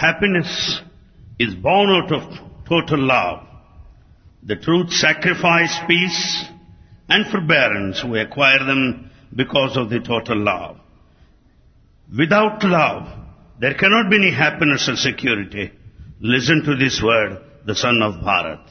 happiness is born out of total love. The truth, sacrifice, peace and forbearance, we acquire them because of the total love. Without love, there cannot be any happiness or security. Listen to this word, the son of Bharat.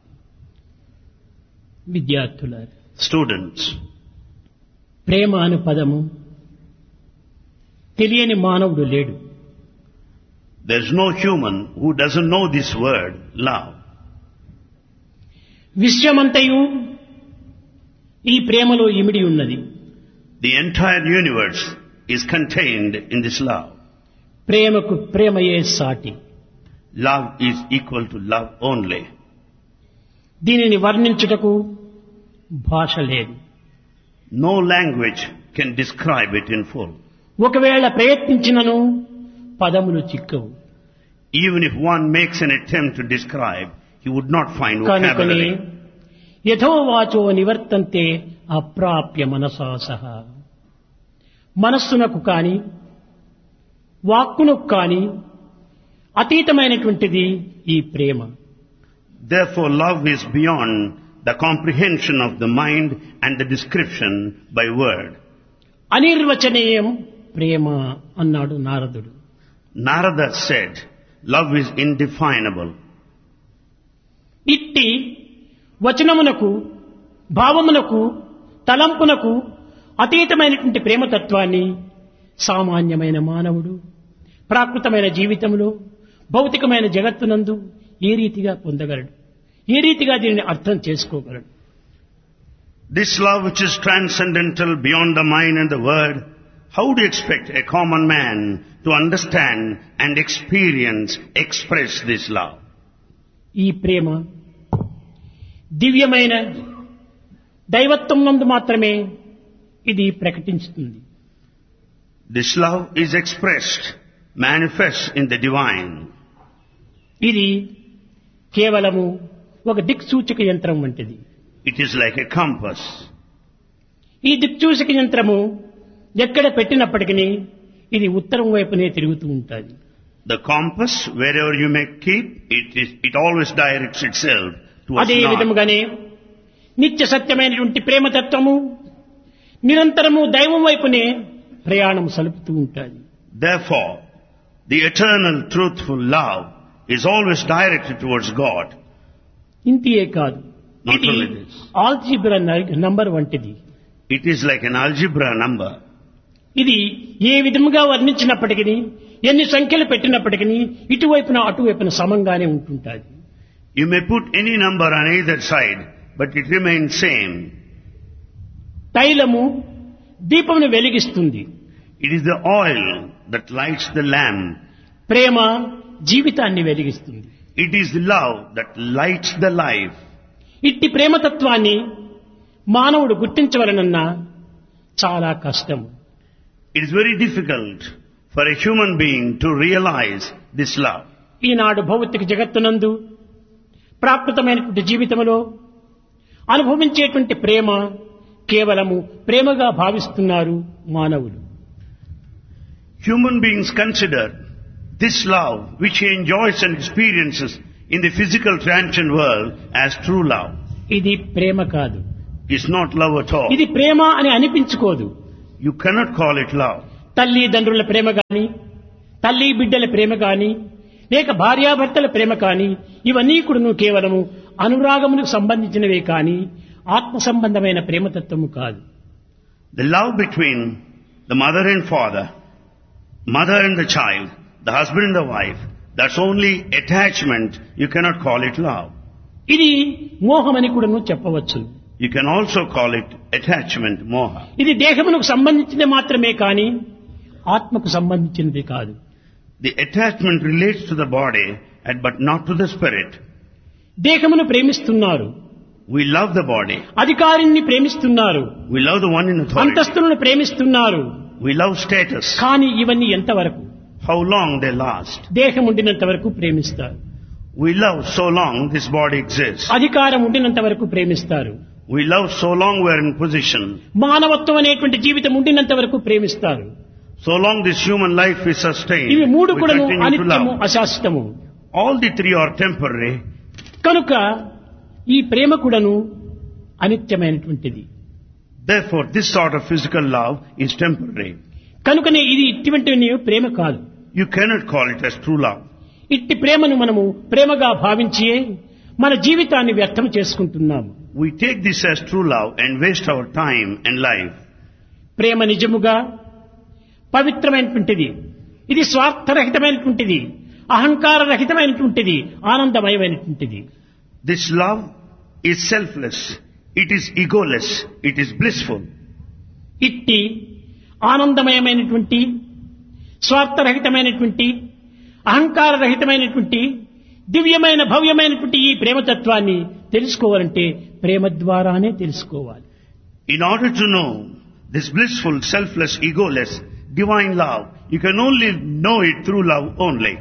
విద్యార్థులారా, Students, ప్రేమ అను పదము తెలియని మానవుడు లేడు. there is no human who doesn't know this word, love. విశ్వమంతయు ఈ ప్రేమలో ఇమిడి ఉన్నది. The entire universe is contained in this love. ప్రేమకు ప్రేమయే సాటి. Love is equal to love only. దీనిని వర్ణించుటకు భాష లేదు. No language can describe it in full. ఒకవేళ ప్రయత్నించినను పదములు చిక్కవు. Even if one makes an attempt to describe, he would not find కనుకనే vocabulary. యథోవాచో నివర్తంతే అప్రాప్య మనసా సహా. మనస్సునకు కాని వాక్కునకు కాని అతీతమైనటువంటిది ఈ ప్రేమ. Therefore, love is beyond the comprehension of the mind and the description by word. అనిర్వచనీయం ప్రేమ అన్నాడు నారదుడు. Narada said, love is indefinable. ఇట్టి వచనమునకు, భావమునకు, తలంపునకు అతీతమైనటువంటి ప్రేమతత్వాన్ని సామాన్యమైన మానవుడు ప్రాకృతమైన జీవితంలో భౌతికమైన జగత్తునందు ఏ రీతిగా పొందగలడు? ఏ రీతిగా దీనిని అర్థం చేసుకోగలడు? This love which is transcendental beyond the mind and the word, how do you expect a common man to understand and experience, express this love? ఈ ప్రేమ దివ్యమైన దైవత్వం నందు మాత్రమే ఇది ప్రకటించుతుంది. This love is expressed, manifest in the divine. ఇది కేవలము ఒక దిక్సూచక యంత్రం వంటిది. It is like a compass. ఈ దిక్సూచక యంత్రము ఎక్కడ పెట్టినప్పటికీ ఇది ఉత్తరం వైపునే తిరుగుతూ ఉంటుంది. The compass, wherever you may keep, it always directs itself towards అదే north. విధముగానే నిత్య సత్యమైనటువంటి ప్రేమతత్వము నిరంతరము దైవం వైపునే ప్రయాణం సలుపుతూ ఉంటుంది. Therefore, the eternal truthful love is always directed towards God. ఇంతియే కాదు, Not ఇది only this. ఆల్జీబ్రా నంబర్ వంటిది. It is like an algebra number. ఇది ఏ విధముగా వర్ణించినప్పటికీ, ఎన్ని సంఖ్యలు పెట్టినప్పటికీ ఇటువైపున అటువైపున సమంగానే ఉంటుంటుంది. You may put any number on either side, but it remains same. తైలము దీపమును వెలిగిస్తుంది. It is the oil that lights the lamp. ప్రేమ జీవితాన్ని వెలిగిస్తుంది. It is love that lights the life. ఇట్టి ప్రేమతత్వాన్ని మానవుడు గుర్తించవలనన్నా చాలా కష్టం. It is very difficult for a human being to realize this love. ఈనాడు భౌతిక జగత్తునందు ప్రాకృతమైనటువంటి జీవితంలో అనుభవించేటువంటి ప్రేమ కేవలము ప్రేమగా భావిస్తున్నారు మానవులు. Human beings consider this love which he enjoys and experiences in the physical transient world as true love. ఇది ప్రేమ కాదు. It's not love at all. ఇది ప్రేమ అని అనిపించుకోదు. You cannot call it love. తల్లిదండ్రుల ప్రేమ గాని, తల్లి బిడ్డల ప్రేమ గాని, లేక భార్యాభర్తల ప్రేమ కాని, ఇవన్నీ కూడా కేవలము అనురాగములకు సంబంధించినవే కాని ఆత్మ సంబంధమైన ప్రేమతత్వము కాదు. The love between the mother and father, mother and the child, the husband and the wife, that's only attachment. You cannot call it love. ఇది మోహమని కూడా చెప్పవచ్చు. You can also call it attachment, moha. ఇది దేహమునకు సంబంధించినది మాత్రమే కాని ఆత్మకు సంబంధించినది కాదు. The attachment relates to the body but not to the spirit. దేహమును ప్రేమిస్తున్నారు, We love the body. అధికారిని ప్రేమిస్తున్నారు, We love the one in authority. అంతస్తులను ప్రేమిస్తున్నారు. We love status. కానీ ఇవన్నీ ఎంతవరకు? How long they last. దేహం ఉండినంత వరకు ప్రేమిస్తారు. We love so long this body exists. అధికారం ఉండినంత వరకు ప్రేమిస్తారు. We love so long we're in position. మానవత్వం అనేటువంటి జీవితం ఉండినంత వరకు ప్రేమిస్తారు. So long this human life is sustained, ఇవి మూడు we కూడాను continue to అనిత్యము love. అశాశ్వతము. All the three are temporary. కనుక ఈ ప్రేమ కూడాను అనిత్యమైనటువంటిది. Therefore, this sort of physical love is temporary. కనుకనే ఇది ఇటువంటి ప్రేమ కాదు. You cannot call it as true love. ఇట్టి ప్రేమను మనము ప్రేమగా భావించి మన జీవితాన్ని వ్యర్థం చేసుకుంటున్నాము. We take this as true love and waste our time and life. ప్రేమ నిజముగా పవిత్రమైనటువంటిది. ఇది స్వార్థరహితమైనటువంటిది, అహంకార రహితమైనటువంటిది, ఆనందమయమైనటువంటిది. This love is selfless. It is egoless. It is blissful. ఇట్టి ఆనందమయమైనటువంటి, స్వార్థరహితమైనటువంటి, అహంకార రహితమైనటువంటి, దివ్యమైన భవ్యమైనటువంటి ఈ ప్రేమతత్వాన్ని తెలుసుకోవాలంటే ప్రేమ ద్వారానే తెలుసుకోవాలి. In order to know this blissful, selfless, egoless, divine love, you can only know it through love only.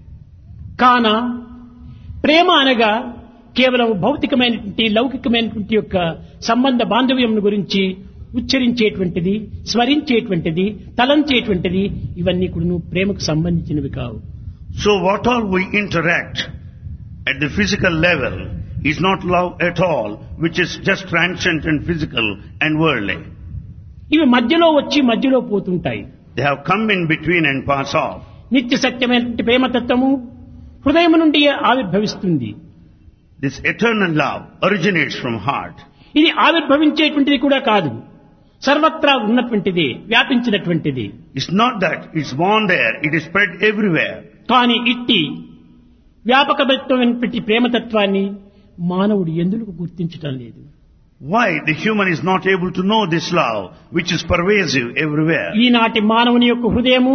కాన ప్రేమ అనగా కేవలం భౌతికమైనటువంటి, లౌకికమైనటువంటి యొక్క సంబంధ బాంధవ్యం గురించి ఉచ్చరించేటువంటిది, స్మరించేటువంటిది, తలంచేటువంటిది, ఇవన్నీ కూడా ప్రేమకు సంబంధించినవి కావు. So what all we interact at the physical level is not love at all, which is just transient and physical and worldly. ఇవి మధ్యలో వచ్చి మధ్యలో పోతుంటాయి. They have come in between and pass off. నిత్య సత్యమైనటువంటి ప్రేమతత్వము హృదయం నుండి ఆవిర్భవిస్తుంది. This eternal love originates from heart. ఇది ఆవిర్భవించేటువంటిది కూడా కాదు, సర్వత్రా ఉన్నటువంటిది, వ్యాపించినటువంటిది. It's not that it's born there, it is spread everywhere. కానీ ఇట్టి వ్యాపకమైనటువంటి ప్రేమతత్వాన్ని మానవుడు ఎందుకు గుర్తించటం లేదు? Why the human is not able to know this love, which is pervasive everywhere? ఈనాటి మానవుని యొక్క హృదయము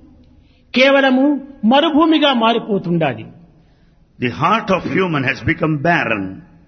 కేవలము మరుభూమిగా మారిపోతుండాలి. The heart of human has become barren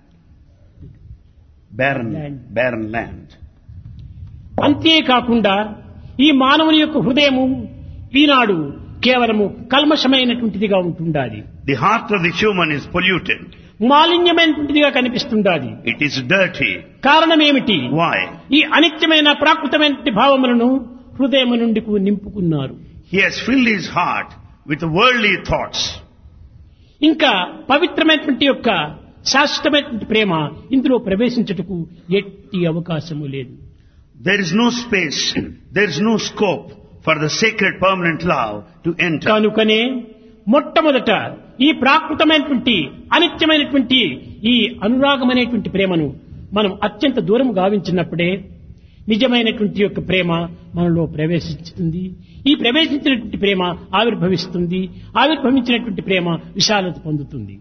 land. అంతేకాకుండా ఈ మానవుని యొక్క హృదయము ఈనాడు కేవలము కల్మషమైనటువంటిదిగా ఉంటుండాలి. The heart of the human is polluted. మాలిన్యమైనటువంటిదిగా కనిపిస్తుండాలి. It is dirty. కారణం ఏమిటి? Why? ఈ అనిత్యమైన ప్రాకృతమైన భావములను హృదయం నుండి నింపుకున్నారు. He has filled his heart with worldly thoughts. ఇంకా పవిత్రమైనటువంటి యొక్క శాశ్వతమైనటువంటి ప్రేమ ఇందులో ప్రవేశించుటకు ఎట్టి అవకాశము లేదు. There is no space, there is no scope for the sacred permanent love to enter. కనుకనే మొట్టమొదట ఈ ప్రాకృతమైనటువంటి అనిత్యమైనటువంటి ఈ అనురాగమైనటువంటి ప్రేమను మనం అత్యంత దూరం గావించినప్పుడే నిజమైనటువంటి యొక్క ప్రేమ మనలో ప్రవేశిస్తుంది. ఈ ప్రవేశించినటువంటి ప్రేమ ఆవిర్భవిస్తుంది. ఆవిర్భవించినటువంటి ప్రేమ విశాలత పొందుతుంది.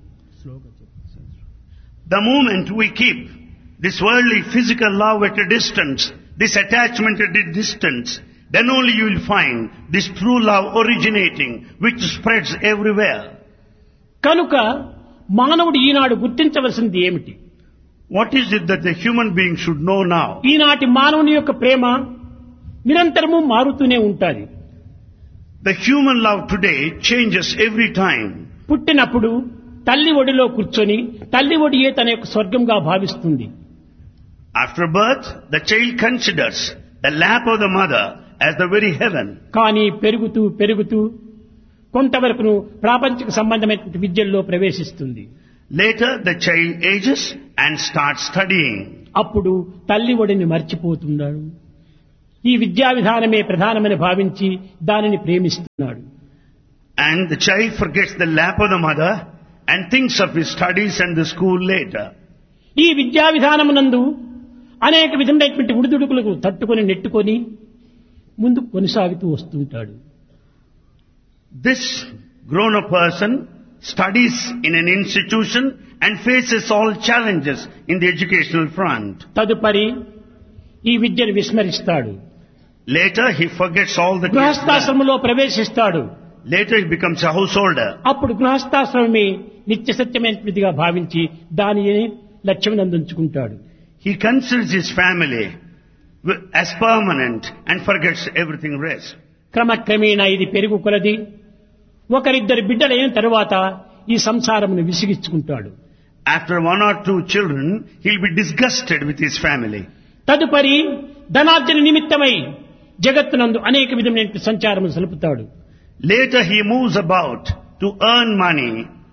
The moment we keep this worldly physical love at a distance, this attachment at a distance, then only you will find this true love originating, which spreads everywhere. కనుక మానవుడు ఈనాడు గుర్తించవలసింది ఏమిటి? What is it that the human being should know now? ఈనాటి మానవుని యొక్క ప్రేమ నిరంతరము మారుతూనే ఉంటాది. The human love today changes every time. పుట్టినప్పుడు తల్లి ఒడిలో కూర్చొని తల్లి ఒడియే తన యొక్క స్వర్గంగా భావిస్తుంది. After birth, the child considers the lap of the mother as the very heaven. కానీ పెరుగుతూ పెరుగుతూ కొంతవరకు ప్రాపంచిక సంబంధమైనటువంటి విద్యల్లో ప్రవేశిస్తుంది. Later, the child ages and starts studying. అప్పుడు తల్లి ఒడిని మర్చిపోతున్నాడు. ఈ విద్యా విధానమే ప్రధానమని భావించి దానిని ప్రేమిస్తున్నాడు. And the child forgets the lap of the mother and thinks of his studies and the school later. ఈ విద్యా విధానమునందు అనేక విధమైనటువంటి ఉడిదుడుకులకు తట్టుకొని నెట్టుకొని ముందుకు కొనసాగుతూ వస్తుంటాడు. This grown-up person studies in an institution and faces all challenges in the educational front. తదుపరి ఈ విద్యను విస్మరిస్తాడు. Later he forgets all the గృహస్థాశ్రమంలో ప్రవేశిస్తాడు. Later he becomes a householder. అప్పుడు గృహస్థాశ్రమమే నిత్య సత్యమైనదిగా భావించి దానిని లక్ష్యం అందించుకుంటాడు. He considers his family as permanent and forgets everything rest. క్రమక్రమేణా ఇది పెరుగు కొలది ఒకరిద్దరు బిడ్డలైన తరువాత ఈ సంసారమును విసిగించుకుంటాడు. After 1 or 2 children, he'll be disgusted with his family. తదుపరి ధనార్జన నిమిత్తమై జగత్తునందు అనేక విధమైన సంచారము సలుపుతాడు. Later he moves about to earn money.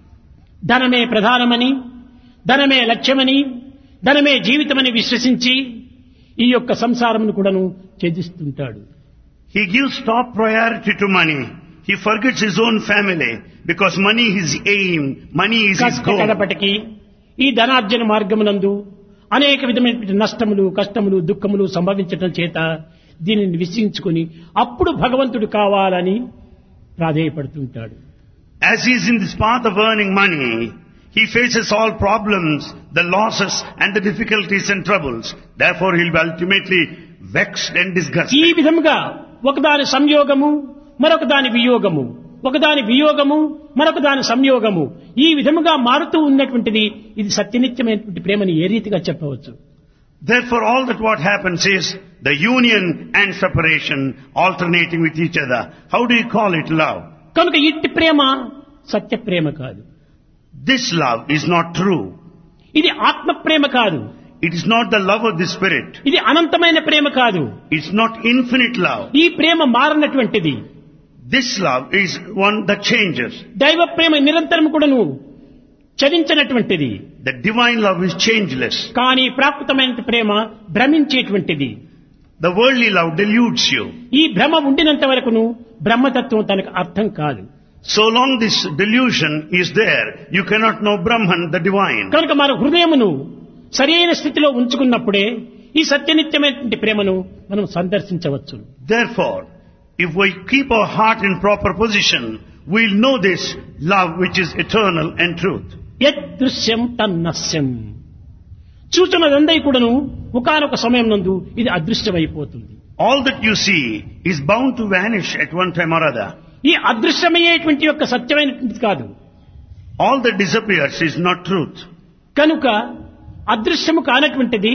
ధనమే ప్రధానమని, ధనమే లక్ష్యమని, ధనమే జీవితమని విశ్వసించి ఈ యొక్క సంసారమును కూడాను ఛేదిస్తుంటాడు. He gives top priority to money. He forgets his own family because money is his aim, money is his goal. కడపటికి ఈ ధనార్జన మార్గమునందు అనేక విధమైన నష్టములు, కష్టములు, దుఃఖములు సంభవించటం చేత దీనిని విశ్వించుకుని అప్పుడు భగవంతుడు కావాలని ప్రాధేయపడుతుంటాడు. As he is in this path of earning money, he faces all problems, the losses and the difficulties and troubles. Therefore he will be ultimately vexed and disgusted. ఈ విధముగా ఒకదాని సంయోగము, మరొక దాని వియోగము, ఒకదాని వియోగము, మరొక దాని సంయోగము, ఈ విధముగా మారుతూ ఉన్నటువంటిది ఇది సత్యనిత్యమైనటువంటి ప్రేమని ఏ రీతిగా చెప్పవచ్చు? Therefore all that what happens is the union and separation alternating with each other. How do you call it love? కనుక ఇట్టి ప్రేమ సత్య ప్రేమ కాదు. This love is not true. ఇది ఆత్మ ప్రేమ కాదు. It is not the love of the spirit. ఇది అనంతమైన ప్రేమ కాదు. It's not infinite love. ఈ ప్రేమ మారనటువంటిది. This love is one that changes. దైవ ప్రేమ నిరంతరం కూడాను చలించినటువంటిది. The divine love is changeless. కానీ ప్రాకృతమైన ప్రేమ భ్రమించేటువంటిది. The worldly love deludes you. ఈ భ్రమ ఉండినంత వరకును బ్రహ్మతత్వం తనకు అర్థం కాదు. So long this delusion is there, you cannot know Brahman, the divine. కనుక మన హృదయమును సరైన స్థితిలో ఉంచుకున్నప్పుడే ఈ సత్యనిత్యమైనటువంటి ప్రేమను మనం సందర్శించవచ్చు. Therefore, if we keep our heart in proper position, we'll know this love which is eternal and truth. యదృశ్యం తన్నస్యం. చూచున్నదందై కూడాను ఒకానొక సమయం నందు ఇది అదృశ్యమైపోతుంది. All that you see is bound to vanish at one time or other. ఈ అదృశ్యమయ్యేటువంటి యొక్క సత్యమైనటువంటిది కాదు. All that disappears is not truth. కనుక అదృశ్యము కానటువంటిది,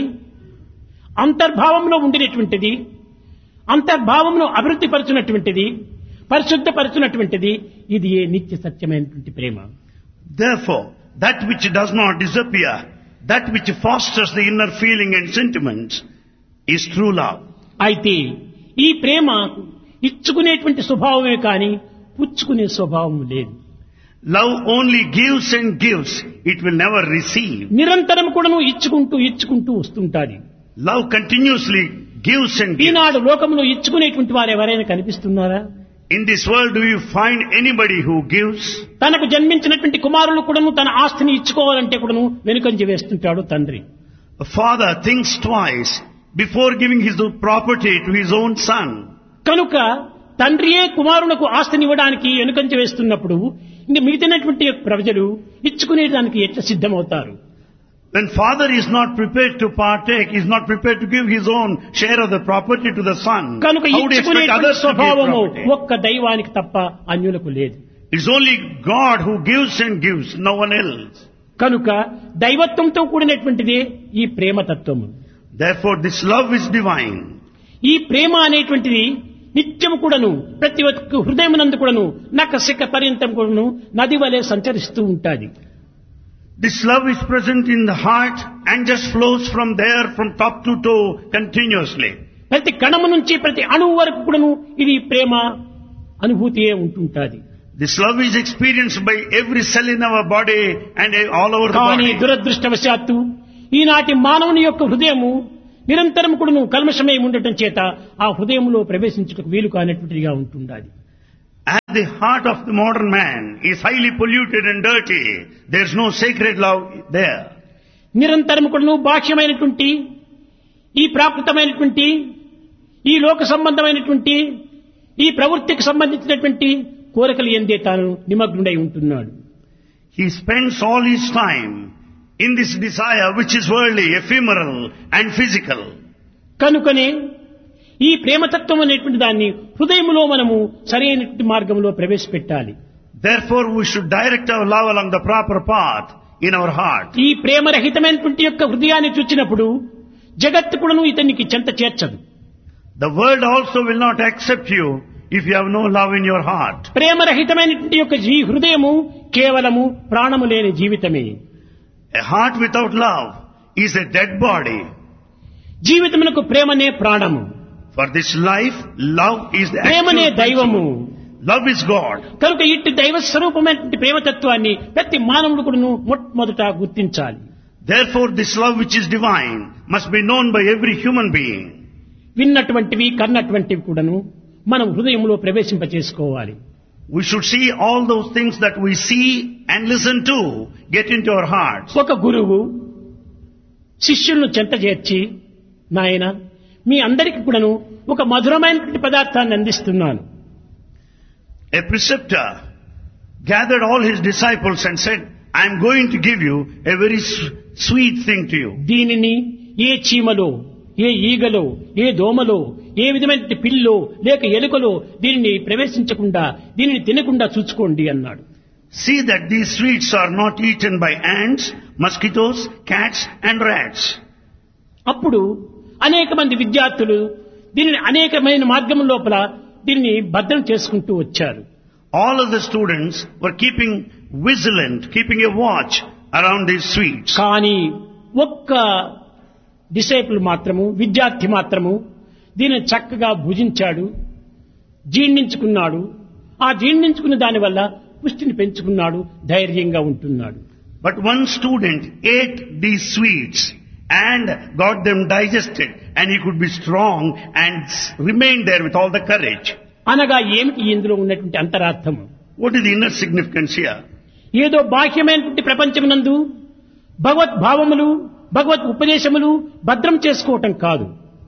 అంతర్భావంలో ఉండినటువంటిది, అంతర్భావంలో అభివృద్ధి పరచునటువంటిది, పరిశుద్ధపరచునటువంటిది ఇది ఏ నిత్య సత్యమైనటువంటి ప్రేమ. Therefore, that which does not disappear, that which fosters the inner feeling and sentiments is true love. అయితే ఈ ప్రేమ ఇచ్చుకునేటువంటి స్వభావమే కానీ పుచ్చుకునే స్వభావం లేదు. Love only gives and gives, it will never receive. నిరంతరం కూడాను ఇచ్చుకుంటూ వస్తుంటాది. Love continuously gives and gives. ఈనాడు లోకంలో ఇచ్చుకునేటువంటి వారు ఎవరైనా కనిపిస్తున్నారా? In this world, do you find anybody who gives? తనకు జన్మించినటువంటి కుమారులు కూడాను తన ఆస్తిని ఇచ్చుకోవాలంటే కూడాను వెనుకంజ వేస్తుంటాడు తండ్రి. A father thinks twice before giving his property to his own son. కనుక తండ్రియే కుమారులకు ఆస్తిని ఇవ్వడానికి వెనుకంజ వేస్తున్నప్పుడు ఇంక మిగిలినటువంటి ప్రజలు ఇచ్చుకునేదానికి ఎట్లా సిద్ధమవుతారు? When father is not prepared to partake, is not prepared to give his own share of the property to the son, కనుక how do you expect ఇచ్చుకునేటువంటి others to give స్వభావము property? ఒక్క దైవానికి తప్ప అన్యులకు లేదు. It's only God who gives and gives, no one else. కనుక దైవత్వంతో కూడినటువంటిదే ఈ ప్రేమతత్వము. Therefore this love is divine. ఈ ప్రేమ అనేటువంటిది నిత్యము కూడాను ప్రతి ఒక్క హృదయమునందు కూడాను నఖశిఖ పర్యంతం కూడాను నది వలె సంచరిస్తూ ఉంటాది. This love is present in the heart and just flows from there from top to toe continuously. ప్రతి కణము నుంచి ప్రతి అణువు వరకు కూడాను ఇది ప్రేమ అనుభూతియే ఉంటుంటాది. This love is experienced by every cell in our body and all over the కానీ body. దురదృష్టవశాత్తు ఈనాటి మానవుని యొక్క హృదయము నిరంతరం కూడాను కల్మషమై ఉండటం చేత ఆ హృదయంలో ప్రవేశించుటకు వీలు కానటువంటిదిగా ఉంటుండాలి. As the heart of the modern man is highly polluted and dirty, there is no sacred love there. నిరంతరం కూడాను బాహ్యమైనటువంటి ఈ ప్రాకృతమైనటువంటి ఈ లోక సంబంధమైనటువంటి ఈ ప్రవృత్తికి సంబంధించినటువంటి కోరికలు ఎందే తాను నిమగ్నుడై ఉంటున్నాడు. He spends all his time in this desire which is worldly, ephemeral and physical. కనుకనే ఈ ప్రేమతత్వం అనేటువంటి దాన్ని హృదయంలో మనము సరైనటువంటి మార్గంలో ప్రవేశపెట్టాలి. Therefore we should direct our love along the proper path in our heart. ఈ ప్రేమరహితమైనటువంటి యొక్క హృదయాన్ని చూచినప్పుడు జగత్తు కూడాను ఇతనికి చెంత చేర్చదు. The world also will not accept you if you have no love in your heart. ప్రేమరహితమైనటువంటి యొక్క ఈ హృదయము కేవలము ప్రాణము లేని జీవితమే. A heart without love is a dead body. జీవితమునకు ప్రేమనే ప్రాణము. For this life, love is the ప్రేమనే actual దైవము. principle. Love is God. కనుక ఇట్టి దైవ స్వరూపమైనటువంటి ప్రేమతత్వాన్ని ప్రతి మానవుడు కూడా మొట్టమొదట గుర్తించాలి. Therefore, this love which is divine must be known by every human being. విన్నటువంటివి కన్నటువంటివి కూడాను మనం హృదయంలో ప్రవేశింపచేసుకోవాలి. We should see all those things that we see and listen to get into our hearts. ఒక గురువు శిష్యులను చెంత చేర్చి, నాయన మీ అందరికీ కూడాను ఒక మధురమైనటువంటి పదార్థాన్ని అందిస్తున్నాను. A preceptor gathered all his disciples and said, I am going to give you a very sweet thing to you. దీనిని ఏ చీమలో, ఏ ఈగలో, ఏ దోమలో, ఏ విధమైన పిల్లో లేక ఎలుకలో దీనిని ప్రవేశించకుండా, దీనిని తినకుండా చూసుకోండి అన్నాడు. See that these sweets are not eaten by ants, mosquitoes, cats and rats. అప్పుడు అనేక మంది విద్యార్థులు దీనిని అనేకమైన మార్గం లోపల దీనిని భద్రం చేసుకుంటూ వచ్చారు. All of the students were keeping vigilant, keeping a watch around these sweets. కానీ ఒక్క డిసైపుల్ మాత్రము, విద్యార్థి మాత్రము దీనిని చక్కగా భుజించాడు, జీర్ణించుకున్నాడు. ఆ జీర్ణించుకున్న దానివల్ల పుష్టిని పెంచుకున్నాడు, ధైర్యంగా ఉంటున్నాడు. But one student ate these sweets and got them digested, and he could be strong and remained there with all the courage. అనగా ఏమిటి ఇందులో ఉన్నటువంటి అంతరార్థం? What is the inner significance here? ఏదో బాహ్యమైనటువంటి ప్రపంచమునందు భగవద్భావములు, భగవద్ ఉపదేశములు భద్రం చేసుకోవటం కాదు.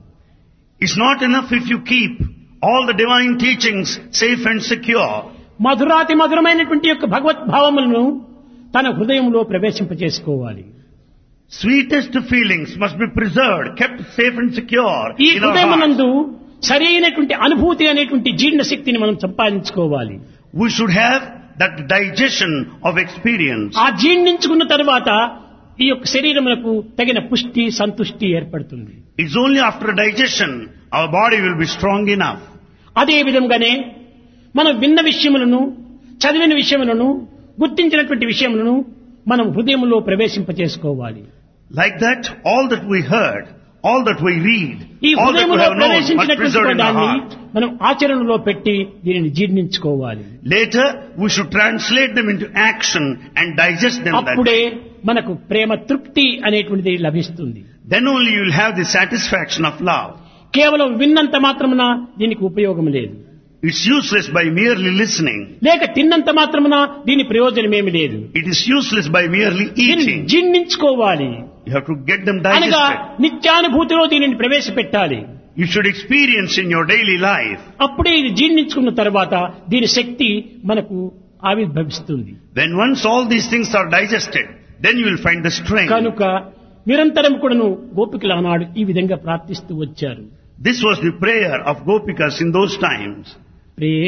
It's not enough if you keep all the divine teachings safe and secure. మధురాతి మధురమైనటువంటి యొక్క భగవద్భావములను తన హృదయంలో ప్రవేశింపచేసుకోవాలి. Sweetest feelings must be preserved, kept safe and secure ఈ in our hearts. హృదయమునందు సరైనటువంటి అనుభూతి అనేటువంటి జీర్ణ శక్తిని మనం సంపాదించుకోవాలి. We should have that digestion of experience. ఆ జీర్ణించుకున్న తర్వాత ఈ యొక్క శరీరమునకు తగిన పుష్టి, సంతుష్టి ఏర్పడుతుంది. It's only after digestion our body will be strong enough. అదే విధంగానే మనం విన్న విషయములను, చదివిన విషయములను, గుర్తించినటువంటి విషయములను మనం హృదయంలో ప్రవేశింపచేసుకోవాలి. Like that, all that we heard, all that we read, ఈ all that we హృదయంలో have known must be ప్రవేశించినటువంటి preserved in our దాన్ని heart. మనం ఆచరణలో పెట్టి దీనిని జీర్ణించుకోవాలి. Later, we should translate them into action and digest them. అప్పుడే మనకు ప్రేమ తృప్తి అనేటువంటిది లభిస్తుంది. Then only you will have the satisfaction of love. కేవలం విన్నంత మాత్రమున దీనికి ఉపయోగం లేదు. It's useless by merely listening. లేక తిన్నంత మాత్రమున దీని ప్రయోజనమేమి లేదు. It is useless by merely దీనిని eating. జీర్ణించుకోవాలి. You have to get them అనగా digested. నిత్యానుభూతిలో దీనిని ప్రవేశపెట్టాలి. You should experience in your daily life. అప్పుడే ఇది జీర్ణించుకున్న తర్వాత దీని శక్తి మనకు ఆవిర్భవిస్తుంది. When once all these things are digested, then you will find the strength. కనుక నిరంతరం కూడాను గోపికలు ఆనాడు ఈ విధంగా ప్రార్థిస్తూ వచ్చారు. This was the prayer of Gopikas in those times.